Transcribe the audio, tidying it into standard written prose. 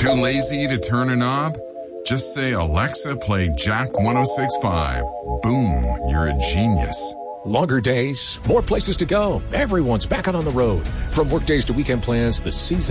Too lazy to turn a knob? Just say, Alexa, play Jack 106.5. Boom, you're a genius. Longer days, more places to go. Everyone's back out on the road. From work days to weekend plans, the season